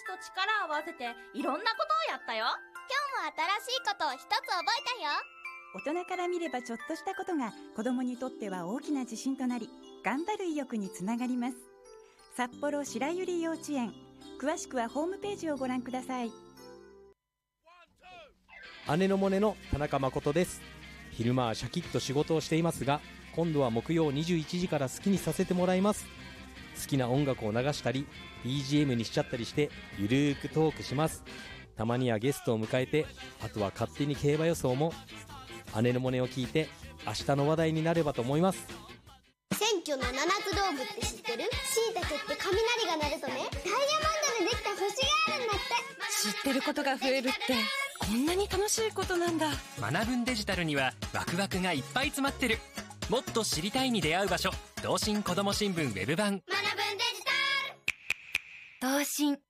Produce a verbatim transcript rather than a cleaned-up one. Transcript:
と力を合わせていろんなことをやったよ。 今日も新しいことを一つ覚えたよ。 大人から見ればちょっとしたことが子供にとっては大きな自信となり、頑張る意欲につながります。札幌白百合幼稚園、詳しくはホームページをご覧ください。 姉のモネの田中誠です。昼間はシャキッと仕事をしていますが、今度は木曜にじゅういちじから好きにさせてもらいます。好きな音楽を流したり ビージーエム にしちゃったりしてゆるーくトークします。たまにはゲストを迎えて、あとは勝手に競馬予想も。姉のモネを聞いて明日の話題になればと思います。 選挙の七つ道具って知ってる？椎茸って雷が鳴るとね、ダイヤモンドでできた星があるんだって。 知ってることが増えるってこんなに楽しいことなんだ。 学ぶんデジタルにはワクワクがいっぱい詰まってる。もっと知りたいに出会う場所、同心こども新聞ウェブ版。 学ぶんデジタル。 同心